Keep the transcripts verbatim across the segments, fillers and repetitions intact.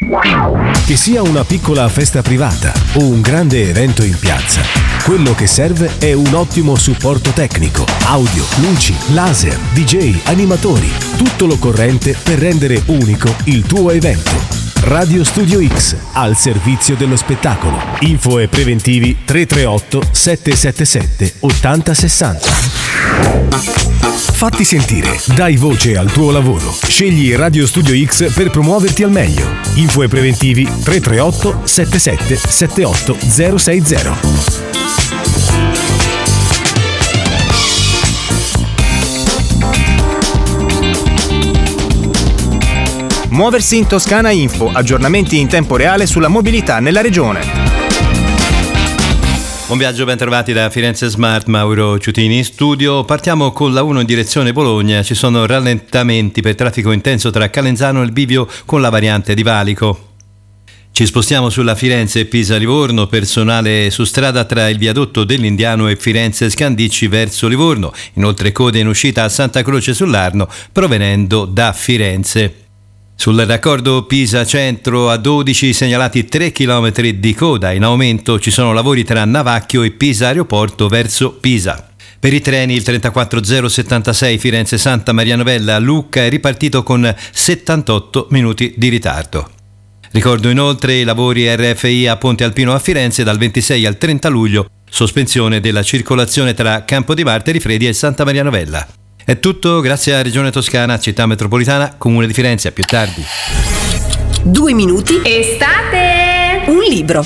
Che sia una piccola festa privata o un grande evento in piazza, quello che serve è un ottimo supporto tecnico, audio, luci, laser, D J, animatori, tutto l'occorrente per rendere unico il tuo evento. Radio Studio X, al servizio dello spettacolo. Info e preventivi tre tre otto sette sette sette otto zero sei zero. Fatti sentire, dai voce al tuo lavoro. Scegli Radio Studio X per promuoverti al meglio. Info e preventivi tre tre otto sette sette sette otto zero sei zero. Muoversi in Toscana Info, aggiornamenti in tempo reale sulla mobilità nella regione. Buon viaggio, ben trovati da Firenze Smart, Mauro Ciutini in studio. Partiamo con la uno in direzione Bologna. Ci sono rallentamenti per traffico intenso tra Calenzano e il bivio con la variante di Valico. Ci spostiamo sulla Firenze Pisa-Livorno, personale su strada tra il viadotto dell'Indiano e Firenze Scandicci verso Livorno. Inoltre code in uscita a Santa Croce sull'Arno provenendo da Firenze. Sul raccordo Pisa Centro a dodici segnalati tre chilometri di coda. In aumento ci sono lavori tra Navacchio e Pisa Aeroporto verso Pisa. Per i treni il trentaquattro zero settantasei Firenze Santa Maria Novella a Lucca è ripartito con settantotto minuti di ritardo. Ricordo inoltre i lavori R F I a Ponte Alpino a Firenze dal ventisei al trenta luglio, sospensione della circolazione tra Campo di Marte, Rifredi e Santa Maria Novella. È tutto, grazie a Regione Toscana, Città Metropolitana, Comune di Firenze, a più tardi. Due minuti. Estate! Un libro.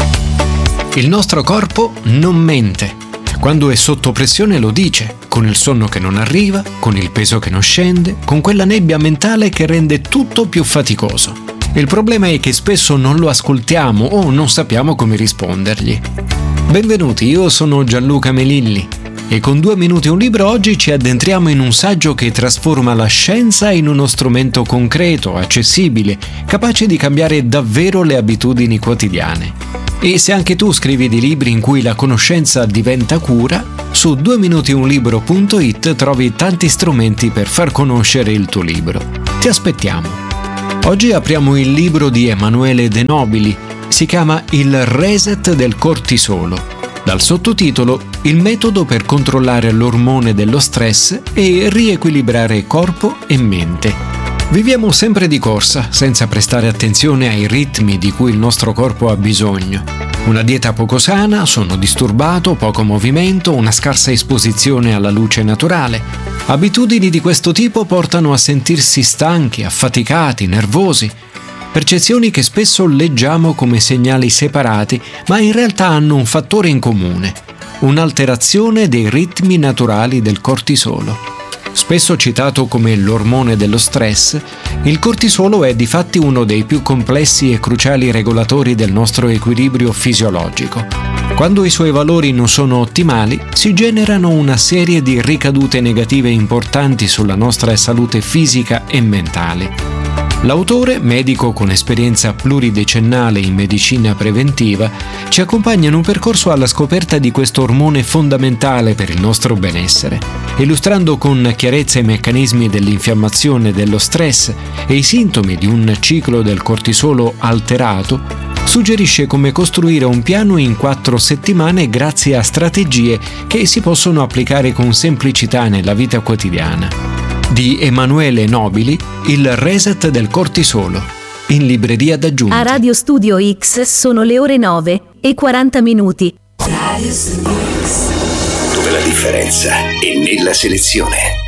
Il nostro corpo non mente. Quando è sotto pressione lo dice, con il sonno che non arriva, con il peso che non scende, con quella nebbia mentale che rende tutto più faticoso. Il problema è che spesso non lo ascoltiamo o non sappiamo come rispondergli. Benvenuti, io sono Gianluca Melilli. E con Due minuti un libro oggi ci addentriamo in un saggio che trasforma la scienza in uno strumento concreto, accessibile, capace di cambiare davvero le abitudini quotidiane. E se anche tu scrivi di libri in cui la conoscenza diventa cura, su due minuti un libro punto it trovi tanti strumenti per far conoscere il tuo libro. Ti aspettiamo. Oggi apriamo il libro di Emanuele De Nobili. Si chiama Il reset del cortisolo. Dal sottotitolo Il metodo per controllare l'ormone dello stress e riequilibrare corpo e mente. Viviamo sempre di corsa, senza prestare attenzione ai ritmi di cui il nostro corpo ha bisogno. Una dieta poco sana, sonno disturbato, poco movimento, una scarsa esposizione alla luce naturale. Abitudini di questo tipo portano a sentirsi stanchi, affaticati, nervosi. Percezioni che spesso leggiamo come segnali separati, ma in realtà hanno un fattore in comune: un'alterazione dei ritmi naturali del cortisolo. Spesso citato come l'ormone dello stress, il cortisolo è difatti uno dei più complessi e cruciali regolatori del nostro equilibrio fisiologico. Quando i suoi valori non sono ottimali, si generano una serie di ricadute negative importanti sulla nostra salute fisica e mentale. L'autore, medico con esperienza pluridecennale in medicina preventiva, ci accompagna in un percorso alla scoperta di questo ormone fondamentale per il nostro benessere, illustrando con chiarezza i meccanismi dell'infiammazione, dello stress e i sintomi di un ciclo del cortisolo alterato. Suggerisce come costruire un piano in quattro settimane grazie a strategie che si possono applicare con semplicità nella vita quotidiana. Di Emanuele Nobili, Il reset del cortisolo, in libreria d'aggiunta. A Radio Studio X sono le ore nove e quaranta minuti. Radio Studio X, dove la differenza è nella selezione.